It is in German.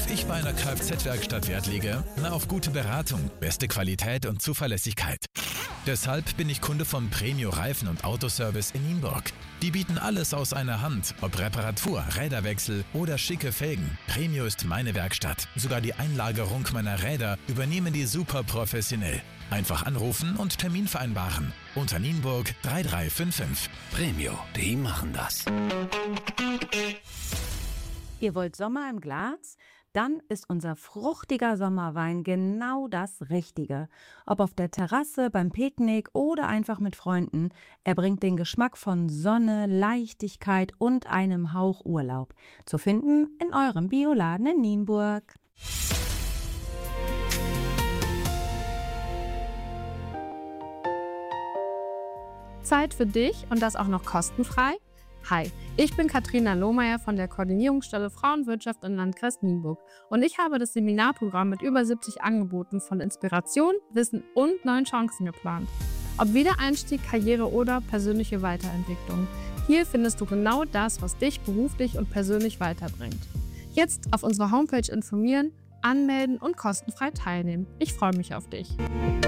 Worauf ich bei einer Kfz-Werkstatt Wert lege? Auf gute Beratung, beste Qualität und Zuverlässigkeit. Deshalb bin ich Kunde vom Premio Reifen- und Autoservice in Nienburg. Die bieten alles aus einer Hand, ob Reparatur, Räderwechsel oder schicke Felgen. Premio ist meine Werkstatt. Sogar die Einlagerung meiner Räder übernehmen die super professionell. Einfach anrufen und Termin vereinbaren. Unter Nienburg 3355. Premio, die machen das. Ihr wollt Sommer im Glas? Dann ist unser fruchtiger Sommerwein genau das Richtige. Ob auf der Terrasse, beim Picknick oder einfach mit Freunden, er bringt den Geschmack von Sonne, Leichtigkeit und einem Hauch Urlaub. Zu finden in eurem Bioladen in Nienburg. Zeit für dich und das auch noch kostenfrei? Hi, ich bin Katharina Lohmeier von der Koordinierungsstelle Frauenwirtschaft im Landkreis Nienburg und ich habe das Seminarprogramm mit über 70 Angeboten von Inspiration, Wissen und neuen Chancen geplant. Ob Wiedereinstieg, Karriere oder persönliche Weiterentwicklung. Hier findest du genau das, was dich beruflich und persönlich weiterbringt. Jetzt auf unserer Homepage informieren, anmelden und kostenfrei teilnehmen. Ich freue mich auf dich.